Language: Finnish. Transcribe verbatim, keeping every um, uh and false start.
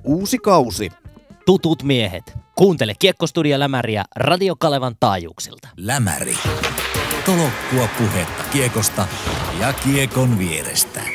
uusi kausi. Tutut miehet. Kuuntele Kiekkostudio Lämäriä Radio Kalevan taajuuksilta. Lämäri. Tolokkua puhetta kiekosta ja kiekon vierestä.